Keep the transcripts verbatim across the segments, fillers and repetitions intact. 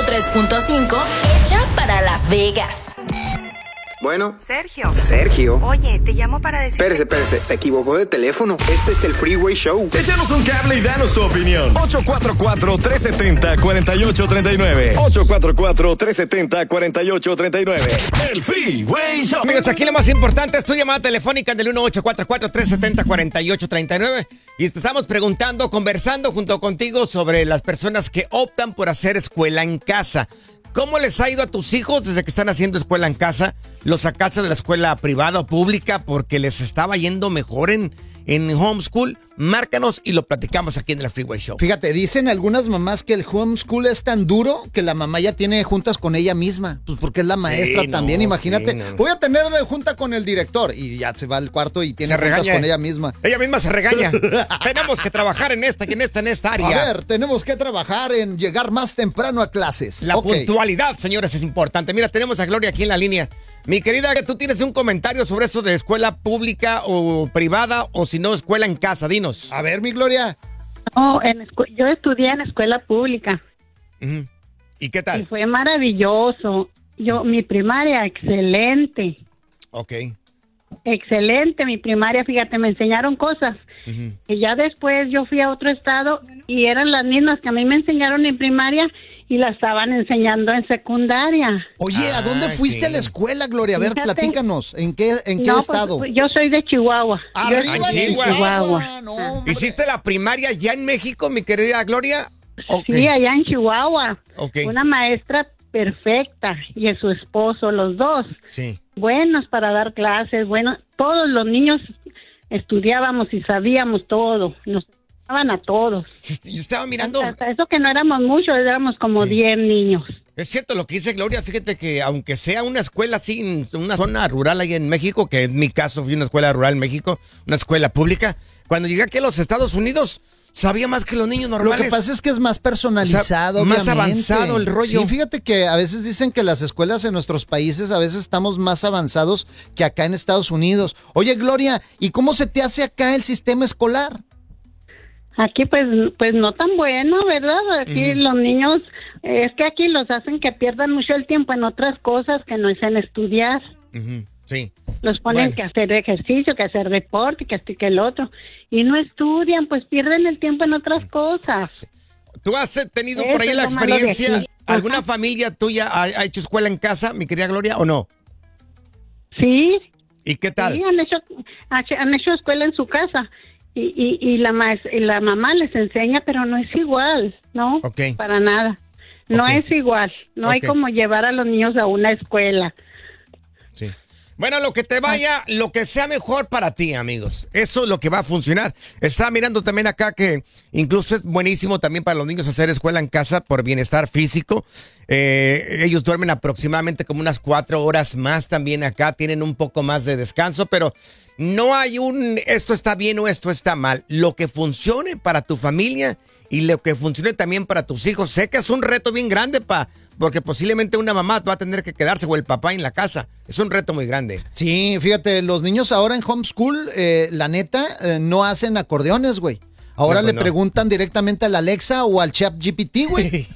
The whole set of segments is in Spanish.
tres punto cinco, hecha para Las Vegas. Bueno. Sergio. Sergio. Oye, te llamo para decir... Espérese, espérese, se equivocó de teléfono. Este es el Freeway Show. Échanos un cable y danos tu opinión. ocho cuatro cuatro, tres siete cero, cuatro ocho tres nueve. ocho cuatro cuatro, tres siete cero, cuatro ocho tres nueve. El Freeway Show. Amigos, aquí lo más importante es tu llamada telefónica del uno ocho cuatro cuatro, tres siete cero, cuatro ocho tres nueve. Y te estamos preguntando, conversando junto contigo sobre las personas que optan por hacer escuela en casa. ¿Cómo les ha ido a tus hijos desde que están haciendo escuela en casa? ¿Los sacaste de la escuela privada o pública porque les estaba yendo mejor en, en homeschool? Márcanos y lo platicamos aquí en el Freeway Show. Fíjate, dicen algunas mamás que el homeschool es tan duro que la mamá ya tiene juntas con ella misma. Pues porque es la maestra sí, también, no, imagínate. Sí, no. Voy a tener junta con el director y ya se va al cuarto y tiene se juntas regaña. con ella misma. Ella misma se regaña. Tenemos que trabajar en esta y en esta, en esta área. A ver, tenemos que trabajar en llegar más temprano a clases. La okay. puntualidad, señores, es importante. Mira, tenemos a Gloria aquí en la línea. Mi querida, ¿tú tienes un comentario sobre eso de escuela pública o privada o si no, escuela en casa? Dinos. A ver, mi Gloria. No, en escu- yo estudié en escuela pública. Uh-huh. ¿Y qué tal? Y fue maravilloso. Yo, mi primaria, excelente. Ok. Excelente, mi primaria, fíjate, me enseñaron cosas. Uh-huh. Y ya después yo fui a otro estado y eran las mismas que a mí me enseñaron en primaria y las estaban enseñando en secundaria. Oye, ¿a dónde fuiste sí. a la escuela, Gloria? A ver, Fíjate, platícanos, ¿en qué, en qué no, estado? Pues, yo soy de Chihuahua. ¡Arriba de Chihuahua! Chihuahua. No, ¿hiciste la primaria ya en México, mi querida Gloria? Okay. Sí, allá en Chihuahua. Okay. Una maestra perfecta y su esposo, los dos. Sí. Buenos para dar clases, bueno, todos los niños estudiábamos y sabíamos todo, nos daban a todos. Yo estaba mirando. Hasta eso que no éramos muchos, éramos como diez sí. niños. Es cierto lo que dice Gloria, fíjate que aunque sea una escuela así, en una zona rural ahí en México, que en mi caso fui una escuela rural en México, una escuela pública, cuando llegué aquí a los Estados Unidos, sabía más que los niños normales. Lo que pasa es que es más personalizado, o sea, más avanzado el rollo. Sí, fíjate que a veces dicen que las escuelas en nuestros países a veces estamos más avanzados que acá en Estados Unidos. Oye, Gloria, ¿y cómo se te hace acá el sistema escolar? Aquí pues pues no tan bueno, ¿verdad? Aquí uh-huh. los niños, eh, es que aquí los hacen que pierdan mucho el tiempo en otras cosas que no es en estudiar. Uh-huh. Sí. Los ponen bueno. que hacer ejercicio, que hacer deporte, que esto y que el otro. Y no estudian, pues pierden el tiempo en otras cosas. Sí. ¿Tú has tenido Eso por ahí la experiencia? ¿Alguna Ajá. familia tuya ha, ha hecho escuela en casa, mi querida Gloria, o no? Sí. ¿Y qué tal? Sí, han hecho, han hecho escuela en su casa. Y, y, y, la, ma- y la mamá les enseña, pero no es igual, ¿no? Okay. Para nada. No okay. es igual. No okay. hay como llevar a los niños a una escuela. Sí. Bueno, lo que te vaya, lo que sea mejor para ti, amigos. Eso es lo que va a funcionar. Estaba mirando también acá que incluso es buenísimo también para los niños hacer escuela en casa por bienestar físico. Eh, ellos duermen aproximadamente como unas cuatro horas más también acá. Tienen un poco más de descanso, pero no hay un esto está bien o esto está mal. Lo que funcione para tu familia y lo que funcione también para tus hijos. Sé que es un reto bien grande, pa, porque posiblemente una mamá va a tener que quedarse o el papá en la casa. Es un reto muy grande. Sí, fíjate, los niños ahora en homeschool, eh, la neta, eh, no hacen acordeones, güey. Ahora no, pues le no. preguntan directamente al Alexa o al Chat G P T, güey.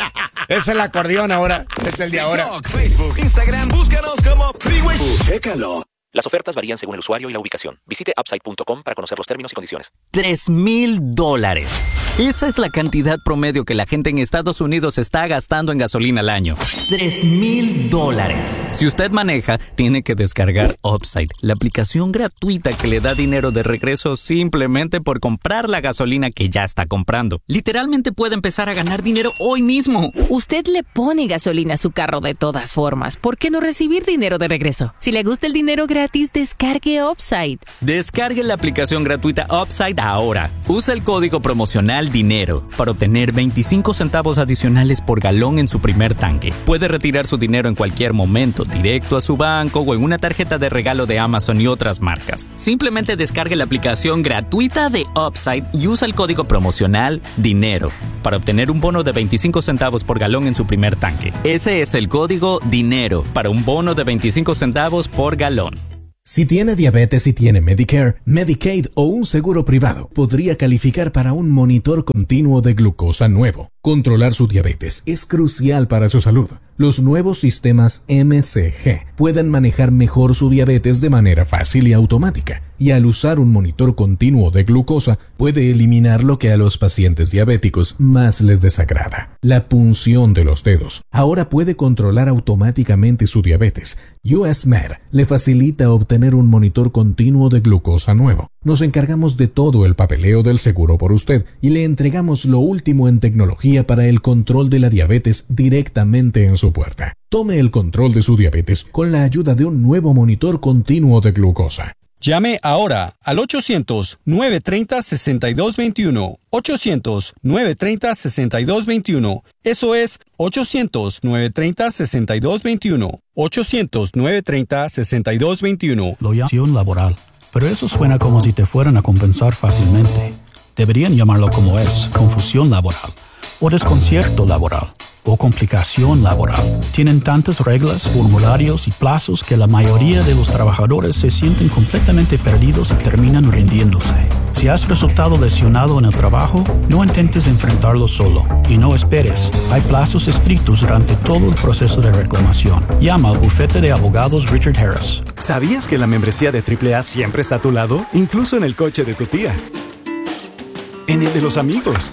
Es el acordeón ahora, es el de ahora. TikTok, Facebook, Instagram, búscanos como Freeway. Chécalo. Las ofertas varían según el usuario y la ubicación. Visite upside punto com para conocer los términos y condiciones. Tres mil dólares. Esa es la cantidad promedio que la gente en Estados Unidos está gastando en gasolina al año. Tres mil dólares. Si usted maneja, tiene que descargar Upside, la aplicación gratuita que le da dinero de regreso simplemente por comprar la gasolina que ya está comprando. Literalmente puede empezar a ganar dinero hoy mismo. Usted le pone gasolina a su carro de todas formas. ¿Por qué no recibir dinero de regreso? Si le gusta el dinero gratis, descargue Upside. Descargue la aplicación gratuita Upside ahora. Usa el código promocional DINERO para obtener veinticinco centavos adicionales por galón en su primer tanque. Puede retirar su dinero en cualquier momento, directo a su banco o en una tarjeta de regalo de Amazon y otras marcas. Simplemente descargue la aplicación gratuita de Upside y usa el código promocional DINERO para obtener un bono de veinticinco centavos por galón en su primer tanque. Ese es el código DINERO para un bono de veinticinco centavos por galón. Si tiene diabetes y tiene Medicare, Medicaid o un seguro privado, podría calificar para un monitor continuo de glucosa nuevo. Controlar su diabetes es crucial para su salud. Los nuevos sistemas M C G pueden manejar mejor su diabetes de manera fácil y automática, y al usar un monitor continuo de glucosa puede eliminar lo que a los pacientes diabéticos más les desagrada: la punción de los dedos. Ahora puede controlar automáticamente su diabetes. U S Med le facilita obtener un monitor continuo de glucosa nuevo. Nos encargamos de todo el papeleo del seguro por usted y le entregamos lo último en tecnología para el control de la diabetes directamente en su puerta. Tome el control de su diabetes con la ayuda de un nuevo monitor continuo de glucosa. Llame ahora al ochocientos, nueve treinta, sesenta y dos veintiuno. ochocientos, nueve treinta, sesenta y dos veintiuno. Eso es ochocientos, nueve treinta, sesenta y dos veintiuno. ochocientos, nueve treinta, sesenta y dos veintiuno. Loyación laboral. Pero eso suena como si te fueran a compensar fácilmente. Deberían llamarlo como es: confusión laboral, o desconcierto laboral, o complicación laboral. Tienen tantas reglas, formularios y plazos que la mayoría de los trabajadores se sienten completamente perdidos y terminan rindiéndose. Si has resultado lesionado en el trabajo, no intentes enfrentarlo solo y no esperes. Hay plazos estrictos durante todo el proceso de reclamación. Llama al bufete de abogados Richard Harris. ¿Sabías que la membresía de triple A siempre está a tu lado? Incluso en el coche de tu tía, en el de los amigos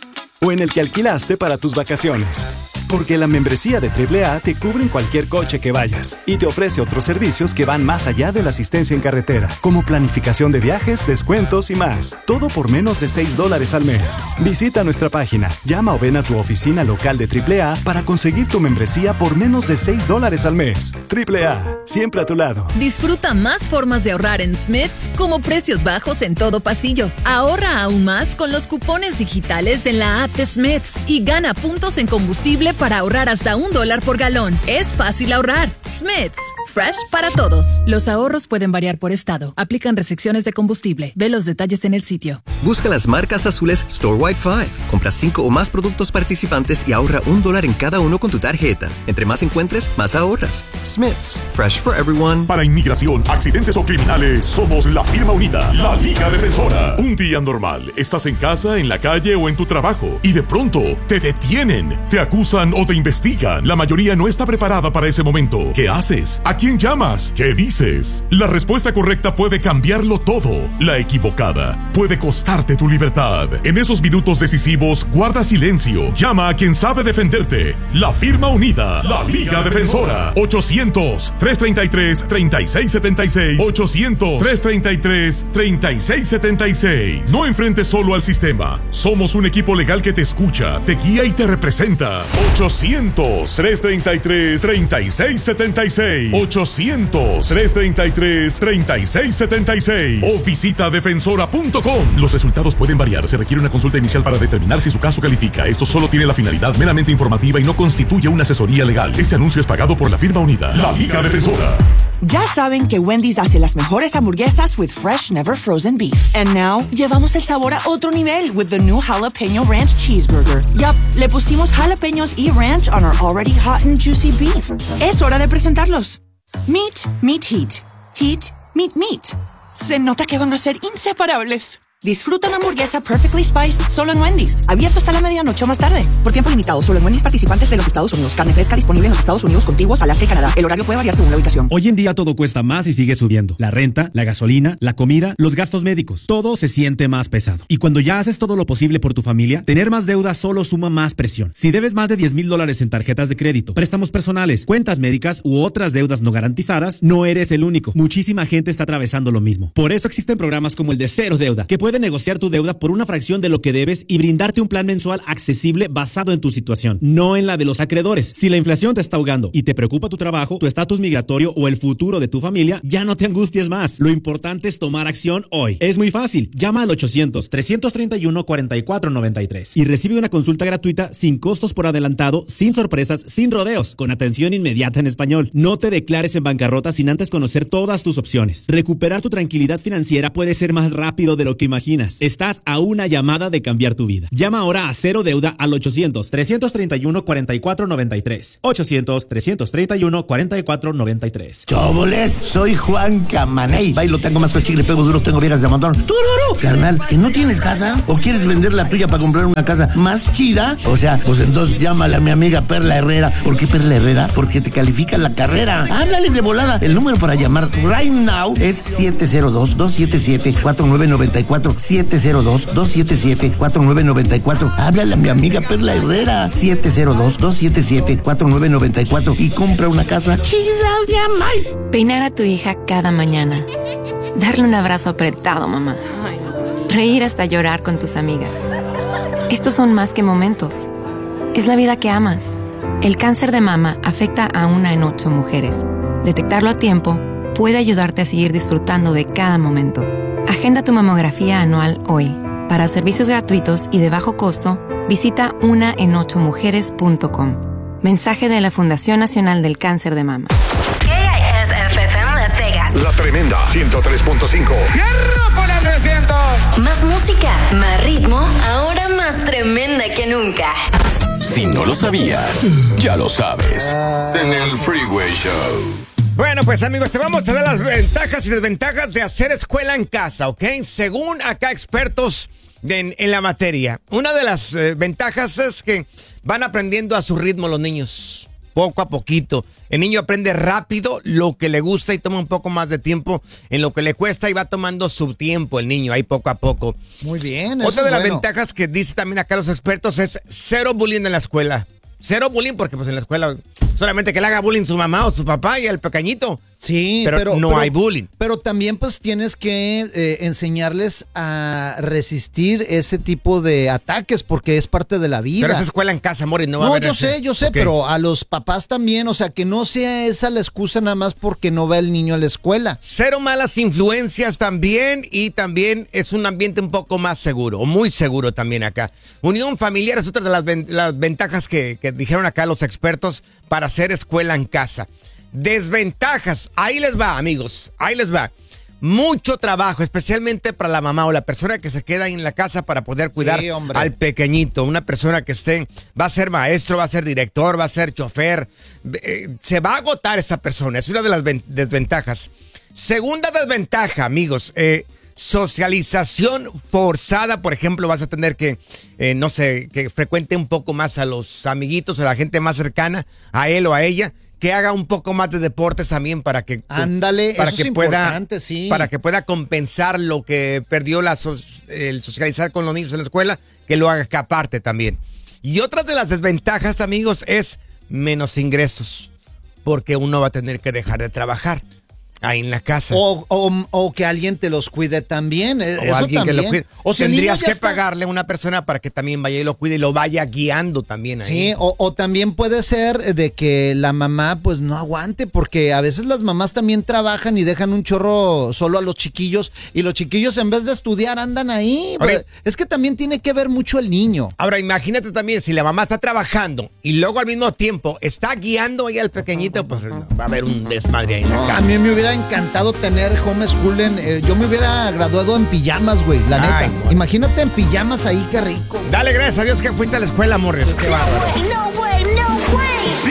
o en el que alquilaste para tus vacaciones. Porque la membresía de triple A te cubre en cualquier coche que vayas y te ofrece otros servicios que van más allá de la asistencia en carretera, como planificación de viajes, descuentos y más. Todo por menos de seis dólares al mes. Visita nuestra página, llama o ven a tu oficina local de triple A para conseguir tu membresía por menos de seis dólares al mes. triple A, siempre a tu lado. Disfruta más formas de ahorrar en Smith's, como precios bajos en todo pasillo. Ahorra aún más con los cupones digitales en la app de Smith's y gana puntos en combustible para ahorrar hasta un dólar por galón. Es fácil ahorrar. Smith's, fresh para todos. Los ahorros pueden variar por estado. Aplican restricciones de combustible. Ve los detalles en el sitio. Busca las marcas azules Storewide cinco. Compra cinco o más productos participantes y ahorra un dólar en cada uno con tu tarjeta. Entre más encuentres, más ahorras. Smith's, fresh for everyone. Para inmigración, accidentes o criminales, somos la firma unida, la Liga Defensora. Un día normal, estás en casa, en la calle o en tu trabajo y de pronto te detienen, te acusan o te investigan. La mayoría no está preparada para ese momento. ¿Qué haces? ¿A quién llamas? ¿Qué dices? La respuesta correcta puede cambiarlo todo. La equivocada puede costarte tu libertad. En esos minutos decisivos, guarda silencio. Llama a quien sabe defenderte. La firma unida, la Liga Defensora. ochocientos, tres treinta y tres, treinta y seis setenta y seis. ochocientos, tres treinta y tres, treinta y seis setenta y seis. No enfrentes solo al sistema. Somos un equipo legal que te escucha, te guía y te representa. ochocientos, tres treinta y tres, treinta y seis setenta y seis. ochocientos, tres treinta y tres, treinta y seis setenta y seis. O visita defensora punto com. Los resultados pueden variar. Se requiere una consulta inicial para determinar si su caso califica. Esto solo tiene la finalidad meramente informativa y no constituye una asesoría legal. Este anuncio es pagado por la firma unida, la Liga Defensora. Ya saben que Wendy's hace las mejores hamburguesas with fresh, never frozen beef. And now, llevamos el sabor a otro nivel with the new Jalapeno Ranch Cheeseburger. Yup, le pusimos jalapeños y ranch on our already hot and juicy beef. Es hora de presentarlos. Meat, meat, heat. Heat, meat, meat. Se nota que van a ser inseparables. Disfruta una hamburguesa perfectly spiced solo en Wendy's. Abierto hasta la medianoche o más tarde. Por tiempo limitado, solo en Wendy's participantes de los Estados Unidos. Carne fresca disponible en los Estados Unidos contiguos, Alaska y Canadá. El horario puede variar según la ubicación. Hoy en día todo cuesta más y sigue subiendo. La renta, la gasolina, la comida, los gastos médicos. Todo se siente más pesado. Y cuando ya haces todo lo posible por tu familia, tener más deuda solo suma más presión. Si debes más de diez mil dólares en tarjetas de crédito, préstamos personales, cuentas médicas u otras deudas no garantizadas, no eres el único. Muchísima gente está atravesando lo mismo. Por eso existen programas como el de Cero Deuda, que puede negociar tu deuda por una fracción de lo que debes y brindarte un plan mensual accesible basado en tu situación, no en la de los acreedores. Si la inflación te está ahogando y te preocupa tu trabajo, tu estatus migratorio o el futuro de tu familia, ya no te angusties más. Lo importante es tomar acción hoy. Es muy fácil. Llama al ochocientos, trescientos treinta y uno, cuarenta y cuatro noventa y tres y recibe una consulta gratuita sin costos por adelantado, sin sorpresas, sin rodeos, con atención inmediata en español. No te declares en bancarrota sin antes conocer todas tus opciones. Recuperar tu tranquilidad financiera puede ser más rápido de lo que imaginas. imaginas. Estás a una llamada de cambiar tu vida. Llama ahora a Cero Deuda al ochocientos, trescientos treinta y uno, cuarenta y cuatro noventa y tres. ochocientos, trescientos treinta y uno, cuarenta y cuatro noventa y tres. ¡Choboles! Soy Juan Camaney. Bailo, tengo más cochile, pego duro, tengo viejas de montón. ¡Tururú! Carnal, ¿que no tienes casa? ¿O quieres vender la tuya para comprar una casa más chida? O sea, pues entonces llámale a mi amiga Perla Herrera. ¿Por qué Perla Herrera? Porque te califica la carrera. Háblale de volada. El número para llamar right now es siete cero dos, dos siete siete, cuatro nueve nueve cuatro. siete cero dos, dos siete siete, cuatro nueve nueve cuatro. Háblale a mi amiga Perla Herrera. siete cero dos, dos siete siete, cuatro nueve nueve cuatro y compra una casa chida de amar. Peinar a tu hija cada mañana. Darle un abrazo apretado, mamá. Reír hasta llorar con tus amigas. Estos son más que momentos. Es la vida que amas. El cáncer de mama afecta a una en ocho mujeres. Detectarlo a tiempo puede ayudarte a seguir disfrutando de cada momento. Agenda tu mamografía anual hoy. Para servicios gratuitos y de bajo costo, visita una en ocho mujeres punto com. Mensaje de la Fundación Nacional del Cáncer de Mama. K I S F M Las Vegas. La Tremenda ciento tres punto cinco. ¡Hierro por el trescientos! Más música, más ritmo, ahora más tremenda que nunca. Si no lo sabías, ya lo sabes. En el Freeway Show. Bueno, pues amigos, te vamos a dar las ventajas y desventajas de hacer escuela en casa, ¿ok? Según acá expertos en, en la materia. Una de las eh, ventajas es que van aprendiendo a su ritmo los niños, poco a poquito. El niño aprende rápido lo que le gusta y toma un poco más de tiempo en lo que le cuesta y va tomando su tiempo el niño ahí poco a poco. Muy bien. Otra eso de las bueno. ventajas que dice también acá los expertos es cero bullying en la escuela. Cero bullying porque pues en la escuela solamente que le haga bullying su mamá o su papá y el pequeñito. Sí, pero, pero no pero, hay bullying. Pero también pues tienes que eh, enseñarles a resistir ese tipo de ataques porque es parte de la vida. Pero es escuela en casa, Mori, no va no, a haber yo ese. sé, yo sé, okay. Pero a los papás también, o sea, que no sea esa la excusa nada más porque no va el niño a la escuela. Cero malas influencias también y también es un ambiente un poco más seguro, o muy seguro también acá. Unión familiar es otra de las, ven- las ventajas que, que dijeron acá los expertos para hacer escuela en casa. Desventajas, ahí les va, amigos, ahí les va. Mucho trabajo, especialmente para la mamá o la persona que se queda en la casa para poder cuidar sí, al pequeñito. Una persona que esté, va a ser maestro, va a ser director, va a ser chofer. Eh, se va a agotar esa persona, es una de las ven- desventajas. Segunda desventaja, amigos, eh, socialización forzada. Por ejemplo, vas a tener que, eh, no sé, que frecuente un poco más a los amiguitos, a la gente más cercana, a él o a ella. Que haga un poco más de deportes también para que ándale, para eso que es pueda sí. para que pueda compensar lo que perdió la so, el socializar con los niños en la escuela, que lo haga aparte también. Y otra de las desventajas, amigos, es menos ingresos, porque uno va a tener que dejar de trabajar ahí en la casa. O, o, o que alguien te los cuide también. O eso alguien también. que lo cuide. O si tendrías que está... pagarle a una persona para que también vaya y lo cuide y lo vaya guiando también ahí. Sí, o, o también puede ser de que la mamá pues no aguante, porque a veces las mamás también trabajan y dejan un chorro solo a los chiquillos y los chiquillos en vez de estudiar andan ahí. Ahora, es que también tiene que ver mucho el niño. Ahora imagínate también si la mamá está trabajando y luego al mismo tiempo está guiando ahí al pequeñito, pues va a haber un desmadre ahí en la casa. A mí me hubiera encantado tener homeschooling. Eh, yo me hubiera graduado en pijamas, güey, la neta. Ay, bueno. Imagínate en pijamas ahí, qué rico. Dale gracias a Dios que fuiste a la escuela, Morris. Qué bárbaro. No way, no way. Sí